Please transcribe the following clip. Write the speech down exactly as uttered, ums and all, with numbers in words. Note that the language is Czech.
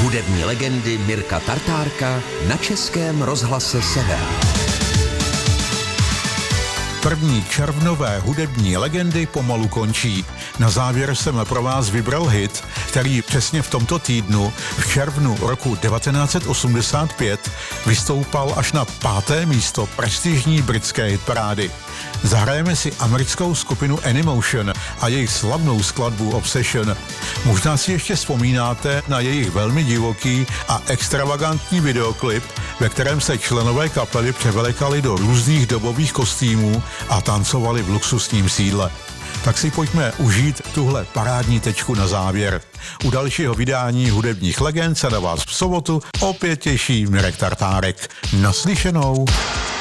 Hudební legendy Mirka Tartárka na Českém rozhlase Sever. První červnové hudební legendy pomalu končí. Na závěr jsem pro vás vybral hit, který přesně v tomto týdnu, v červnu roku devatenáct set osmdesát pět, vystoupal až na páté místo prestižní britské hitparády. Zahrajeme si americkou skupinu Anymotion a jejich slavnou skladbu Obsession. Možná si ještě vzpomínáte na jejich velmi divoký a extravagantní videoklip, ve kterém se členové kapely převlékali do různých dobových kostýmů a tancovali v luxusním sídle. Tak si pojďme užít tuhle parádní tečku na závěr. U dalšího vydání hudebních legend se na vás v sobotu opět těší Mirek Tartárek. Naslyšenou.